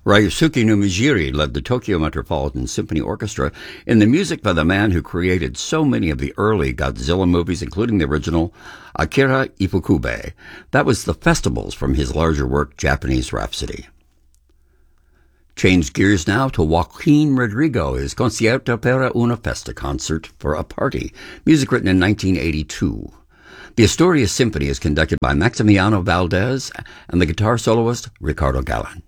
Ryusuke Numijiri led the Tokyo Metropolitan Symphony Orchestra in the music by the man who created so many of the early Godzilla movies, including the original Akira Ifukube. That was the festivals from his larger work, Japanese Rhapsody. Change gears now to Joaquin Rodrigo, his Concierto para una Festa, concert for a party, music written in 1982. The Asturias Symphony is conducted by Maximiano Valdez and the guitar soloist Ricardo Galland.